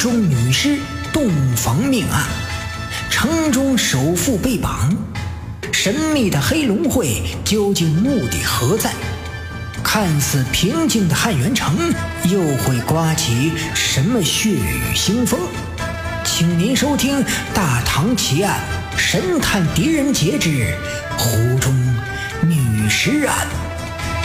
中女尸洞房命案，城中首富被绑，神秘的黑龙会究竟目的何在？看似平静的汉源城又会刮起什么血雨腥风？请您收听《大唐奇案》神探狄仁杰之湖中女尸案。